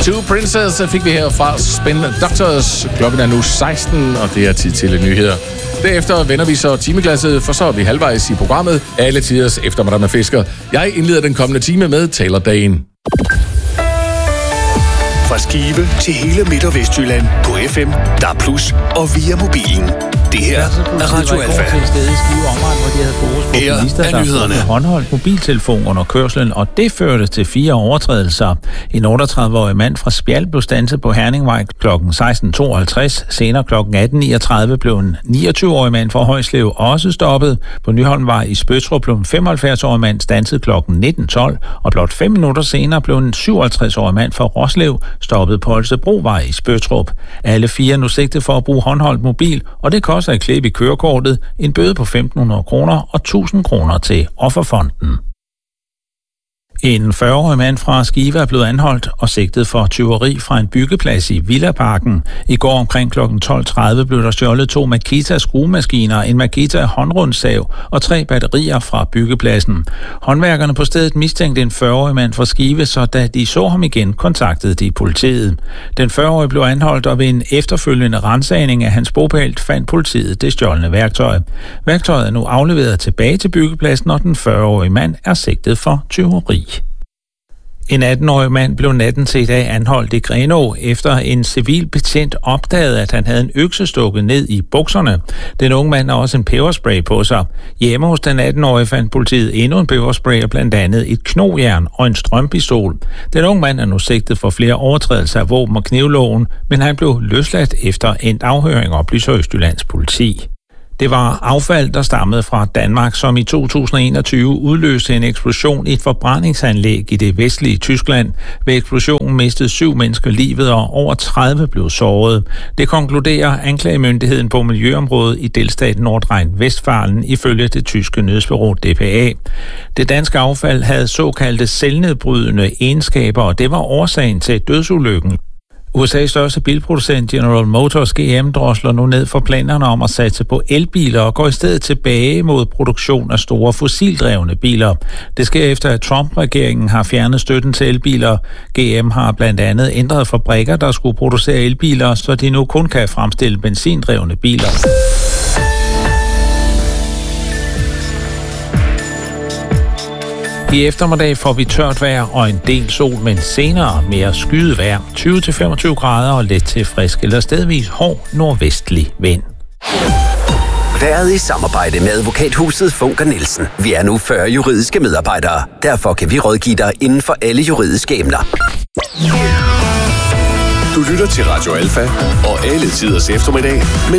Two Princess fik vi her fra Spin Doctors. Klokken er nu 16, og det er tid til nyheder. Derefter vender vi så timeglasset, for så er vi halvvejs i programmet. Alle tiders eftermiddag med fisker. Jeg indleder den kommende time med talerdagen. Fra Skive til hele Midt- og Vestjylland på FM, DAB+ og via mobilen. Det her er Radio Alfa. Her er nyhederne. Håndholdt mobiltelefon under kørslen, og det førte til 4 overtrædelser. En 38-årig mand fra Spjald blev standset på Herningvej kl. 16.52. Senere kl. 18.39 blev en 29-årig mand fra Højslev også stoppet. På Nyholmvej i Spøttrup blev en 75-årig mand standset kl. 19.12, og blot 5 minutter senere blev en 57-årig mand fra Roslev stoppet på Holstebrovej i Spøttrup. Alle 4 nu sigtet for at bruge håndholdt mobil, og det koster et klip i kørekortet, en bøde på 1.500 kroner og 1.000 kroner til Offerfonden. En 40-årig mand fra Skive er blevet anholdt og sigtet for tyveri fra en byggeplads i Villaparken. I går omkring kl. 12.30 blev der stjålet 2 Makita skruemaskiner, en Makita håndrundsav og 3 batterier fra byggepladsen. Håndværkerne på stedet mistænkte en 40-årig mand fra Skive, så da de så ham igen, kontaktede de politiet. Den 40-årige blev anholdt, og ved en efterfølgende ransagning af hans bopæl fandt politiet det stjålne værktøj. Værktøjet er nu afleveret tilbage til byggepladsen, og den 40-årige mand er sigtet for tyveri. En 18-årig mand blev natten til i dag anholdt i Grenaa, efter en civil betjent opdagede, at han havde en økse stukket ned i bukserne. Den unge mand har også en peberspray på sig. Hjemme hos den 18-årige fandt politiet endnu en peberspray og blandt andet et knogjern og en strømpistol. Den unge mand er nu sigtet for flere overtrædelser af våben- og knivloven, men han blev løsladt efter en afhøring, oplyser Østjyllands politi. Det var affald, der stammede fra Danmark, som i 2021 udløste en eksplosion i et forbrændingsanlæg i det vestlige Tyskland. Ved eksplosionen mistede 7 mennesker livet, og over 30 blev såret. Det konkluderer anklagemyndigheden på miljøområdet i delstaten Nordrhein-Westfalen ifølge det tyske nyhedsbureau DPA. Det danske affald havde såkaldte selvnedbrydende egenskaber, og det var årsagen til dødsulykken. USA's største bilproducent General Motors GM drosler nu ned for planerne om at satse på elbiler og går i stedet tilbage mod produktion af store fossildrevne biler. Det sker efter, at Trump-regeringen har fjernet støtten til elbiler. GM har blandt andet ændret fabrikker, der skulle producere elbiler, så de nu kun kan fremstille benzindrevne biler. I eftermiddag får vi tørt vejr og en del sol, men senere mere skyet vejr. 20-25 grader og let til frisk eller stedvis hård nordvestlig vind. Været i samarbejde med advokathuset Funker Nielsen. Vi er nu 40 juridiske medarbejdere. Derfor kan vi rådgive dig inden for alle juridiske emner. Du lytter til Radio Alfa og alle tiders eftermiddag.